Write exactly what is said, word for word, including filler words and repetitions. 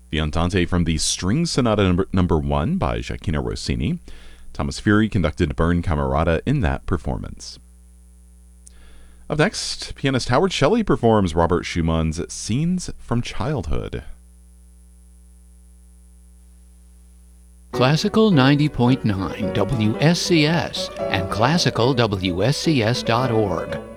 the Andante from the String Sonata number, number one by Gioacchino Rossini. Thomas Fury conducted Bern Camerata in that performance. Up next, pianist Howard Shelley performs Robert Schumann's Scenes from Childhood. Classical ninety point nine W S C S and classical W S C S dot org